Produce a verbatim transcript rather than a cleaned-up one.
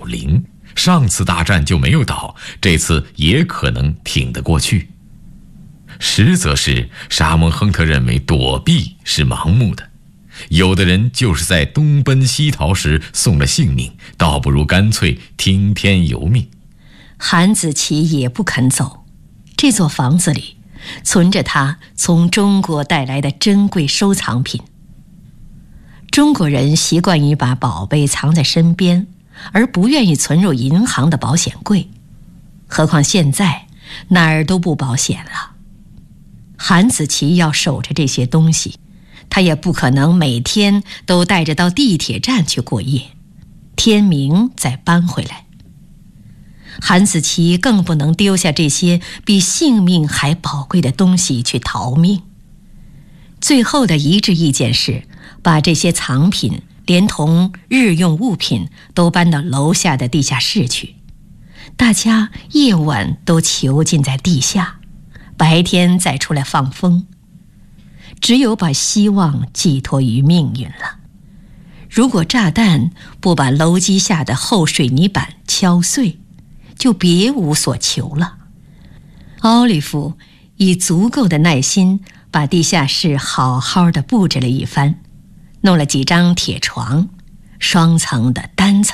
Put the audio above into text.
灵，上次大战就没有倒，这次也可能挺得过去。实则是沙蒙亨特认为躲避是盲目的，有的人就是在东奔西逃时送了性命，倒不如干脆听天由命。 韩子琪也不肯走，这座房子里存着他从中国带来的珍贵收藏品。中国人习惯于把宝贝藏在身边，而不愿意存入银行的保险柜，何况现在哪儿都不保险了。韩子琪要守着这些东西，他也不可能每天都带着到地铁站去过夜，天明再搬回来。韩子琪更不能丢下这些比性命还宝贵的东西去逃命。最后的一致意见是，把这些藏品连同日用物品都搬到楼下的地下室去，大家夜晚都囚禁在地下，白天再出来放风。只有把希望寄托于命运了。如果炸弹不把楼基下的厚水泥板敲碎，就别无所求了。奥利弗以足够的耐心把地下室好好的布置了一番，弄了几张铁床，双层的、单层